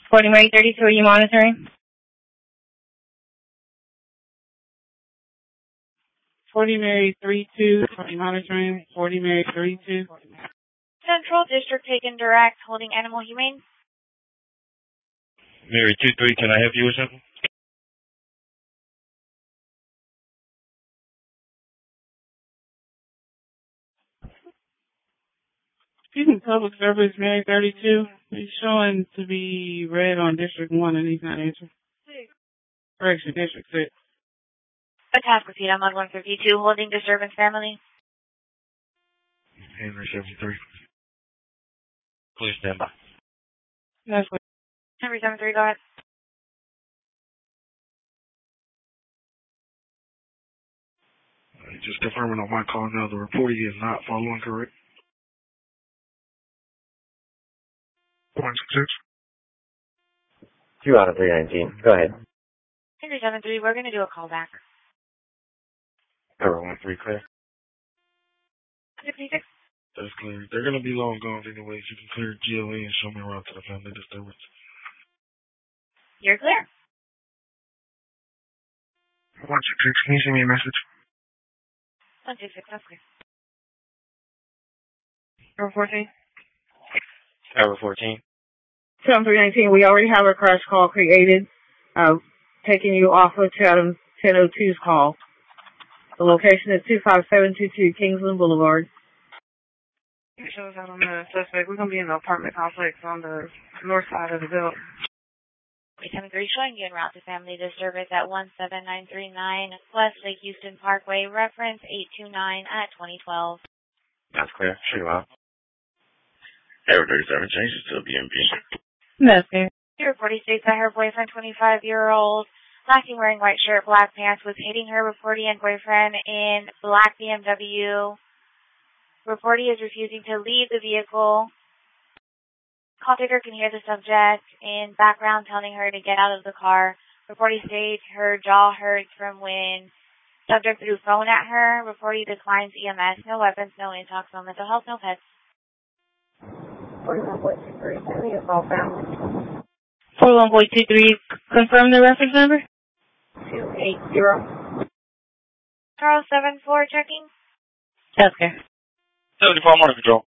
40 Mary 32, are you monitoring? 40 Mary 32, monitoring. 40 Mary 32. Central District taken direct, holding Animal Humane. Mary 23, can I help you with something? Excuse me, public service, Mary 32. He's showing to be red on District 1 and he's not answering. Correction, District 6. A task repeat on Mod 152, holding disturbance family. Henry 73. Please stand by. That's what. Henry 73, go ahead. Just confirming on my call now, the reporting is not following correct. 166. 2 out of 319. Go ahead. Henry 73, we're going to do a call back. Cover 13 clear. 66. That's clear. They're going to be long gone anyway. You can clear GLA and show me around to the family disturbance. You're clear. 166, can you send me a message? 166, that's clear. Tower 14. Cover 14. 7319, we already have a crash call created. Taking you off of Chatham 1002's call. The location is 25722 Kingsland Boulevard. It shows out on the suspect. We're going to be in the apartment complex on the north side of the building. 73 showing you en route to family disturbance at 17939 West Lake Houston Parkway, reference 829 at 2012. That's clear. Shoot him out. Air 37 changes to BMP. That's it. Your reporting states that her boyfriend, 25-year-old, lacking wearing white shirt, black pants, was hitting her reporting and boyfriend in black BMW. Reporting is refusing to leave the vehicle. Call taker can hear the subject in background telling her to get out of the car. Reporting states her jaw hurts from when subject threw phone at her. Reporting declines EMS, no weapons, no intox, no mental health, no pets. 41.23, send me a call family. 41.23, confirm the reference number? 280. Charles 74 checking. That's okay. 74 Morning Control.